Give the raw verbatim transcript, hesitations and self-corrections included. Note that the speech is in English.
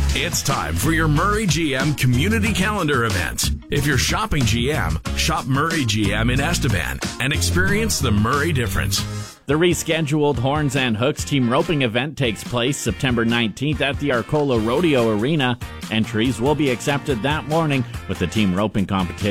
It's time for your Murray G M Community Calendar event. If you're shopping G M, shop Murray G M in Estevan and experience the Murray difference. The rescheduled Horns and Hooks team roping event takes place September nineteenth at the Arcola Rodeo Arena. Entries will be accepted that morning with the team roping competition